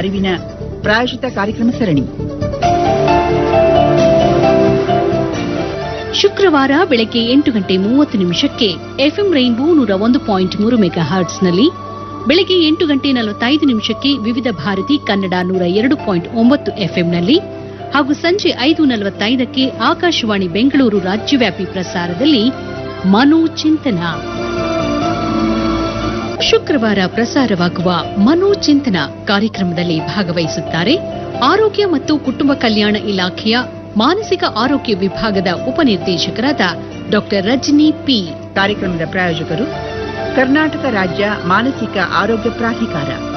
ಅರಿವಿನ ಪ್ರಾಯೋಜಿತ ಕಾರ್ಯಕ್ರಮ ಸರಣಿ. ಶುಕ್ರವಾರ ಬೆಳಗ್ಗೆ 8:30 ಎಫ್ಎಂ ರೈನ್ಬೋ 101.3 ಮೆಗಾಹರ್ಟ್ಸ್ನಲ್ಲಿ, ಬೆಳಗ್ಗೆ 8:45 ವಿವಿಧ ಭಾರತಿ ಕನ್ನಡ 102.9 ಎಫ್ಎಂನಲ್ಲಿ ಹಾಗೂ ಸಂಜೆ 5:45 ಆಕಾಶವಾಣಿ ಬೆಂಗಳೂರು ರಾಜ್ಯವ್ಯಾಪಿ ಪ್ರಸಾರದಲ್ಲಿ ಮನೋಚಿಂತನ. ಶುಕ್ರವಾರ ಪ್ರಸಾರವಾಗುವ ಮನೋಚಿಂತನ ಕಾರ್ಯಕ್ರಮದಲ್ಲಿ ಭಾಗವಹಿಸುತ್ತಾರೆ ಆರೋಗ್ಯ ಮತ್ತು ಕುಟುಂಬ ಕಲ್ಯಾಣ ಇಲಾಖೆಯ ಮಾನಸಿಕ ಆರೋಗ್ಯ ವಿಭಾಗದ ಉಪನಿರ್ದೇಶಕರಾದ ಡಾ ರಜನಿ ಪಿ. ಕಾರ್ಯಕ್ರಮದ ಪ್ರಾಯೋಜಕರು ಕರ್ನಾಟಕ ರಾಜ್ಯ ಮಾನಸಿಕ ಆರೋಗ್ಯ ಪ್ರಾಧಿಕಾರ.